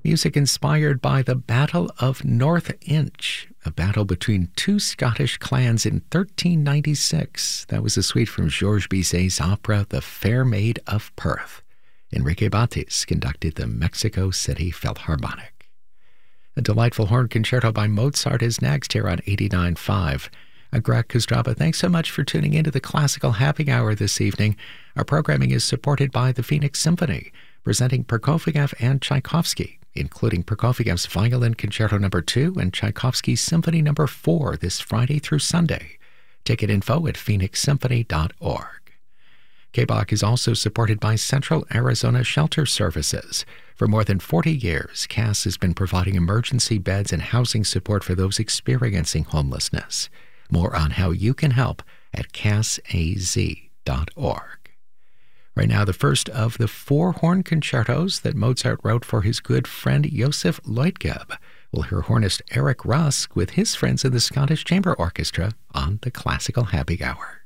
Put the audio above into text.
Music inspired by the Battle of North Inch, a battle between two Scottish clans in 1396. That was a suite from Georges Bizet's opera The Fair Maid of Perth. Enrique Batis conducted the Mexico City Philharmonic. A delightful horn concerto by Mozart is next here on 89.5. I'm Greg Kostraba. Thanks so much for tuning into the Classical Happy Hour this evening. Our programming is supported by the Phoenix Symphony, presenting Prokofiev and Tchaikovsky, including Prokofiev's Violin Concerto No. 2 and Tchaikovsky's Symphony No. 4 this Friday through Sunday. Ticket info at phoenixsymphony.org. KBOC is also supported by Central Arizona Shelter Services. For more than 40 years, CAS has been providing emergency beds and housing support for those experiencing homelessness. More on how you can help at casaz.org. Right now, the first of the 4 horn concertos that Mozart wrote for his good friend Joseph Leutgeb. We'll hear hornist Eric Rusk with his friends in the Scottish Chamber Orchestra on the Classical Happy Hour.